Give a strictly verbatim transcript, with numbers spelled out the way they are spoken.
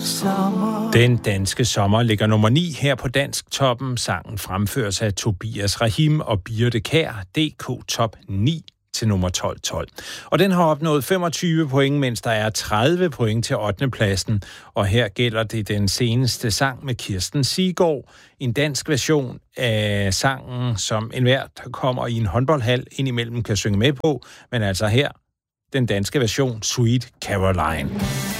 Den danske sommer ligger nummer ni her på Dansk Toppen. Sangen fremføres af Tobias Rahim og Birte Kjær, D K Top ni til nummer tolv tolv. Og den har opnået femogtyve point, mens der er tredive point til ottende pladsen. Og her gælder det den seneste sang med Kirsten Siggaard. En dansk version af sangen, som enhver, der kommer i en håndboldhal indimellem kan synge med på. Men altså her, den danske version, Sweet Caroline.